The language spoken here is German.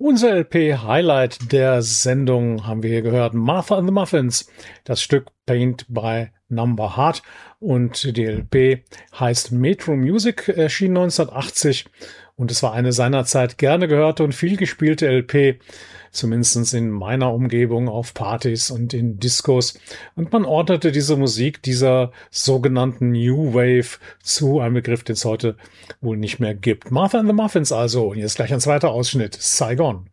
Unser LP-Highlight der Sendung haben wir hier gehört. Martha and the Muffins, das Stück Paint by Number Heart, und die LP heißt Metro Music, erschien 1980 und es war eine seinerzeit gerne gehörte und viel gespielte LP, zumindest in meiner Umgebung auf Partys und in Discos, und man ordnete diese Musik dieser sogenannten New Wave zu, ein Begriff, den es heute wohl nicht mehr gibt. Martha and the Muffins also, und jetzt gleich ein zweiter Ausschnitt, Saigon.